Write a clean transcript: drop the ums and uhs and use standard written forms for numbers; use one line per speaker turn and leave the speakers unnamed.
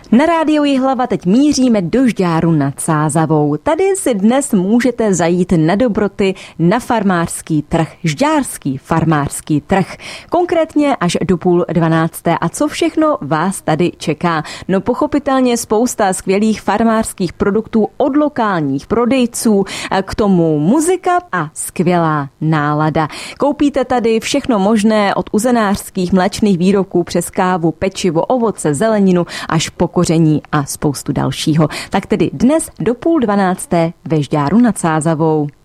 Na rádiu Jihlava teď míříme do Žďáru nad Sázavou. Tady si dnes můžete zajít na dobroty na farmářský trh, žďárský farmářský trh. Konkrétně až do 11:30. A co všechno vás tady čeká? No pochopitelně spousta skvělých farmářských produktů od lokálních prodejců, k tomu muzika a skvělá nálada. Koupíte tady všechno možné od uzenářských mléčných výrobků přes kávu, pečivo, ovoce, zeleninu až po koření a spoustu dalšího. Tak tedy dnes do 11:30 ve Žďáru nad Sázavou.